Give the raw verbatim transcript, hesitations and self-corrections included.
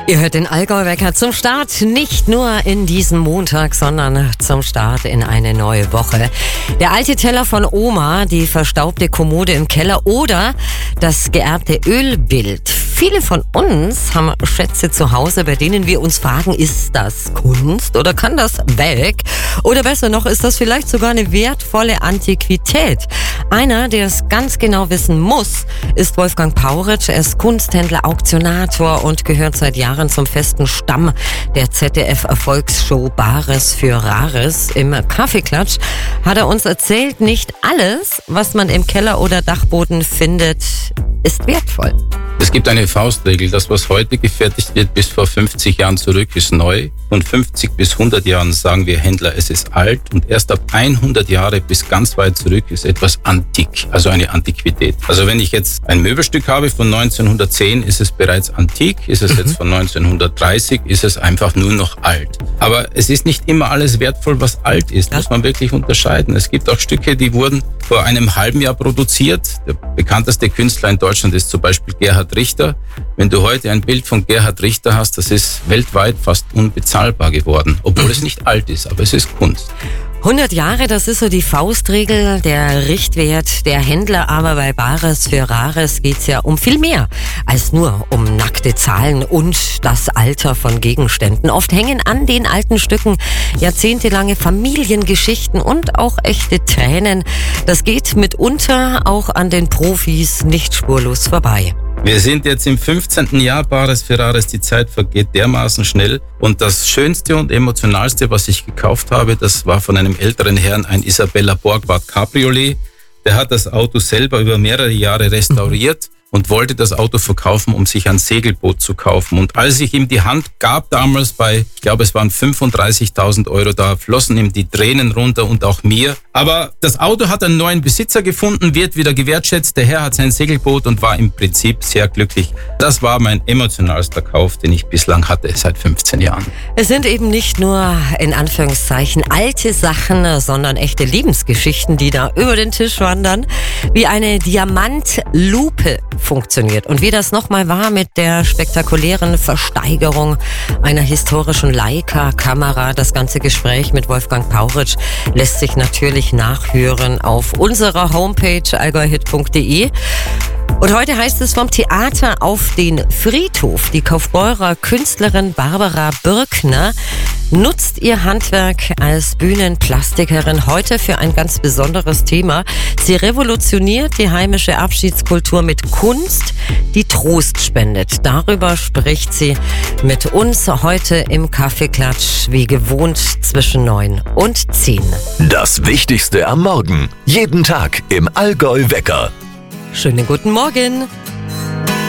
Ihr hört den Allgäu-Wecker zum Start, nicht nur in diesen Montag, sondern zum Start in eine neue Woche. Der alte Teller von Oma, die verstaubte Kommode im Keller oder das geerbte Ölbild. Viele von uns haben Schätze zu Hause, bei denen wir uns fragen, ist das Kunst oder kann das weg? Oder besser noch, ist das vielleicht sogar eine wertvolle Antiquität? Einer, der es ganz genau wissen muss, ist Wolfgang Pauritsch. Er ist Kunsthändler, Auktionator und gehört seit Jahren zum festen Stamm der Z D F-Erfolgsshow Bares für Rares. Im Kaffeeklatsch hat er uns erzählt, nicht alles, was man im Keller oder Dachboden findet, ist wertvoll. Es gibt eine Faustregel, das, was heute gefertigt wird, bis vor fünfzig Jahren zurück, ist neu. Von fünfzig bis hundert Jahren sagen wir Händler, es ist alt. Und erst ab hundert Jahre bis ganz weit zurück ist etwas antik, also eine Antiquität. Also wenn ich jetzt ein Möbelstück habe von neunzehnhundertzehn, ist es bereits antik. Ist es jetzt von neunzehnhundertdreißig, ist es einfach nur noch alt. Aber es ist nicht immer alles wertvoll, was alt ist. Das muss man wirklich unterscheiden. Es gibt auch Stücke, die wurden vor einem halben Jahr produziert. Der bekannteste Künstler in Deutschland ist zum Beispiel Gerhard Richter. Wenn du heute ein Bild von Gerhard Richter hast, das ist weltweit fast unbezahlbar geworden, obwohl es nicht alt ist, aber es ist Kunst. hundert Jahre, das ist so die Faustregel, der Richtwert der Händler, aber bei Bares für Rares geht's ja um viel mehr als nur um nackte Zahlen und das Alter von Gegenständen. Oft hängen an den alten Stücken jahrzehntelange Familiengeschichten und auch echte Tränen. Das geht mitunter auch an den Profis nicht spurlos vorbei. Wir sind jetzt im fünfzehnten Jahr Bares für Rares, die Zeit vergeht dermaßen schnell. Und das Schönste und Emotionalste, was ich gekauft habe, das war von einem älteren Herrn ein Isabella Borgward Cabriolet. Der hat das Auto selber über mehrere Jahre restauriert und wollte das Auto verkaufen, um sich ein Segelboot zu kaufen. Und als ich ihm die Hand gab, damals bei, ich glaube es waren fünfunddreißigtausend Euro, da flossen ihm die Tränen runter und auch mir. Aber das Auto hat einen neuen Besitzer gefunden, wird wieder gewertschätzt. Der Herr hat sein Segelboot und war im Prinzip sehr glücklich. Das war mein emotionalster Kauf, den ich bislang hatte, seit fünfzehn Jahren. Es sind eben nicht nur in Anführungszeichen alte Sachen, sondern echte Lebensgeschichten, die da über den Tisch wandern, wie eine Diamantlupe funktioniert. Und wie das nochmal war mit der spektakulären Versteigerung einer historischen Leica-Kamera. Das ganze Gespräch mit Wolfgang Pauritsch lässt sich natürlich nachhören auf unserer Homepage allgäuhit punkt de. Und heute heißt es vom Theater auf den Friedhof. Die Kaufbeurer Künstlerin Barbara Birkner nutzt ihr Handwerk als Bühnenplastikerin heute für ein ganz besonderes Thema. Sie revolutioniert die heimische Abschiedskultur mit Kunst, die Trost spendet. Darüber spricht sie mit uns heute im Kaffeeklatsch, wie gewohnt zwischen neun und zehn. Das Wichtigste am Morgen. Jeden Tag im Allgäu-Wecker. Schönen guten Morgen.